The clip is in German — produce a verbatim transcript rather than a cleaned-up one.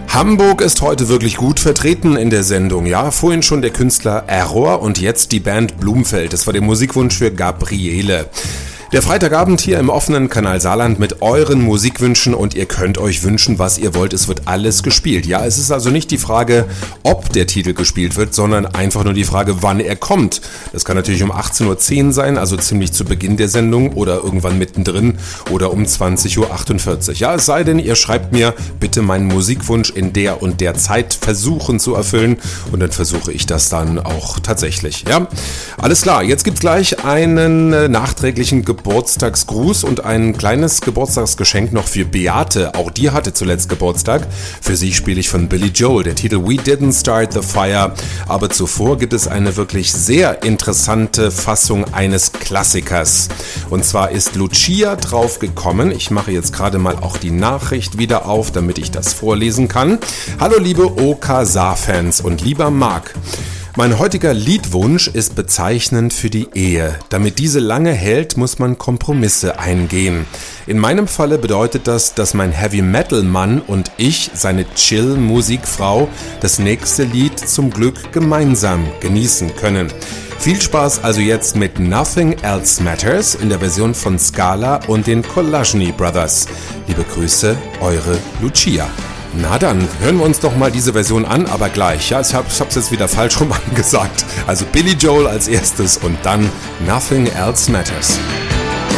Hamburg ist heute wirklich gut vertreten in der Sendung. Ja, vorhin schon der Künstler Error und jetzt die Band Blumfeld. Das war der Musikwunsch für Gabriele. Der Freitagabend hier im offenen Kanal Saarland mit euren Musikwünschen und ihr könnt euch wünschen, was ihr wollt. Es wird alles gespielt. Ja, es ist also nicht die Frage, ob der Titel gespielt wird, sondern einfach nur die Frage, wann er kommt. Das kann natürlich um achtzehn Uhr zehn sein, also ziemlich zu Beginn der Sendung oder irgendwann mittendrin oder um zwanzig Uhr achtundvierzig. Ja, es sei denn, ihr schreibt mir bitte meinen Musikwunsch in der und der Zeit versuchen zu erfüllen und dann versuche ich das dann auch tatsächlich. Ja, alles klar. Jetzt gibt's gleich einen äh, nachträglichen Geburtstag. Geburtstagsgruß und ein kleines Geburtstagsgeschenk noch für Beate. Auch die hatte zuletzt Geburtstag. Für sie spiele ich von Billy Joel, der Titel We Didn't Start the Fire. Aber zuvor gibt es eine wirklich sehr interessante Fassung eines Klassikers. Und zwar ist Lucia drauf gekommen. Ich mache jetzt gerade mal auch die Nachricht wieder auf, damit ich das vorlesen kann. Hallo liebe O K Saar-Fans und lieber Marc. Mein heutiger Liedwunsch ist bezeichnend für die Ehe. Damit diese lange hält, muss man Kompromisse eingehen. In meinem Falle bedeutet das, dass mein Heavy-Metal-Mann und ich, seine Chill-Musikfrau, das nächste Lied zum Glück gemeinsam genießen können. Viel Spaß also jetzt mit Nothing Else Matters in der Version von Scala und den Kolajny Brothers. Liebe Grüße, eure Lucia. Na dann, hören wir uns doch mal diese Version an, aber gleich. Ja, ich habe es jetzt wieder falsch rum angesagt. Also Billy Joel als erstes und dann Nothing Else Matters.